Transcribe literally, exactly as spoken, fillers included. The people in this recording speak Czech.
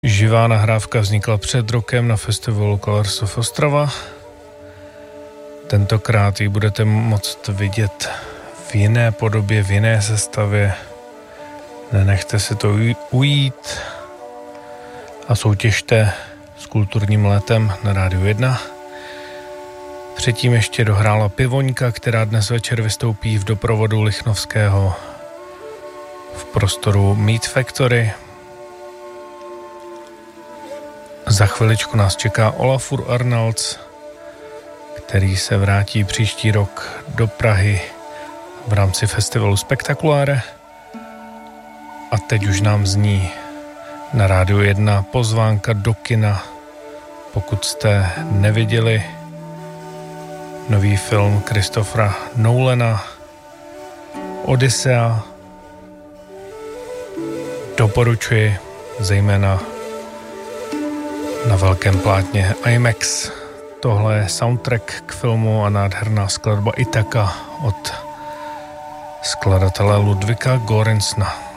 Živá nahrávka vznikla před rokem na festivalu Colors of Ostrava. Tentokrát ji budete moct vidět v jiné podobě, v jiné sestavě. Nenechte si to ujít a soutěžte s kulturním letem na Rádiu jedna. Předtím ještě dohrála Pivoňka, která dnes večer vystoupí v doprovodu Lichnovského v prostoru Meat Factory. Za chviličku nás čeká Olafur Arnalds, který se vrátí příští rok do Prahy v rámci festivalu Spektakuláre. A teď už nám zní na Rádiu jedna pozvánka do kina. Pokud jste neviděli nový film Christophera Nolana Odyssea, doporučuji zejména na velkém plátně IMAX. Tohle je soundtrack k filmu a nádherná skladba Itaka od skladatele Ludvika Göranssona.